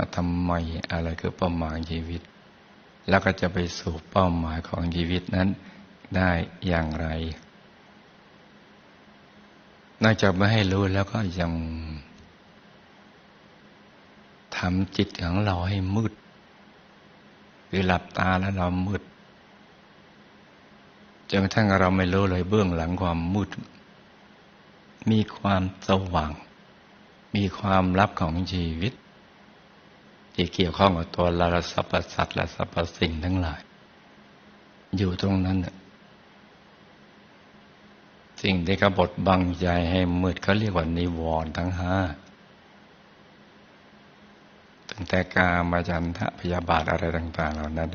ทำไมอะไรคือเป้าหมายชีวิตแล้วก็จะไปสู่เป้าหมายของชีวิตนั้นได้อย่างไรนอกจากไม่ให้รู้แล้วก็ยังทำจิตของเราให้มืดคือหลับตาแล้วเรามืดจนกระทั่งเราไม่รู้เลยเบื้องหลังความมืดมีความสว่างมีความลับของชีวิตที่เกี่ยวข้องกับตัวเราและสรรพสัตว์และสรรพสิ่งทั้งหลายอยู่ตรงนั้นสิ่งที่กบฏบังใจให้มืดเขาเรียกว่านิวรณ์ทั้งห้าตั้งแต่กามฉันทะพยาบาทอะไรต่างๆเหล่านั้น